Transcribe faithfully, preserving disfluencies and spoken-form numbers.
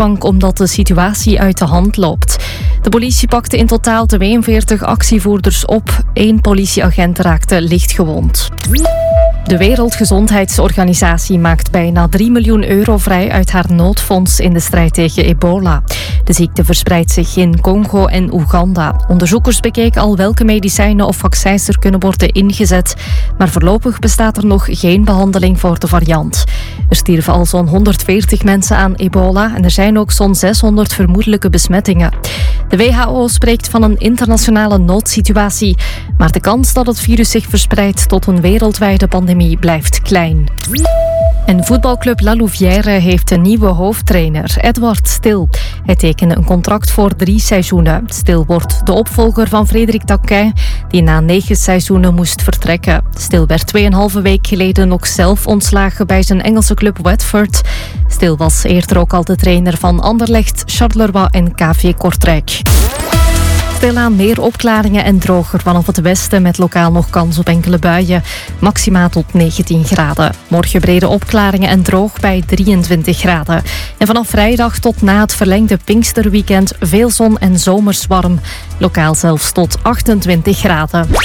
rechtbank omdat de situatie uit de hand loopt. De politie pakte in totaal tweeënveertig actievoerders op. Eén politieagent raakte lichtgewond. De Wereldgezondheidsorganisatie maakt bijna drie miljoen euro vrij uit haar noodfonds in de strijd tegen ebola. De ziekte verspreidt zich in Congo en Oeganda. Onderzoekers bekeken al welke medicijnen of vaccins er kunnen worden ingezet, maar voorlopig bestaat er nog geen behandeling voor de variant. Er stierven al zo'n honderdveertig mensen aan ebola en er zijn ook zo'n zeshonderd vermoedelijke besmettingen. De W H O spreekt van een internationale noodsituatie, maar de kans dat het virus zich verspreidt tot een wereldwijde pandemie blijft klein. En voetbalclub La Louvière heeft een nieuwe hoofdtrainer, Edouard Stil. Hij tekende een contract voor drie seizoenen. Stil wordt de opvolger van Frederik Taquin, die na negen seizoenen moest vertrekken. Stil werd tweeënhalve week geleden nog zelf ontslagen bij zijn Engelse club Watford. Stil was eerder ook al de trainer van Anderlecht, Charleroi en K V Kortrijk. Stilaan meer opklaringen en droger vanaf het westen met lokaal nog kans op enkele buien. Maxima tot negentien graden. Morgen brede opklaringen en droog bij drieëntwintig graden. En vanaf vrijdag tot na het verlengde Pinksterweekend veel zon en zomers warm. Lokaal zelfs tot achtentwintig graden.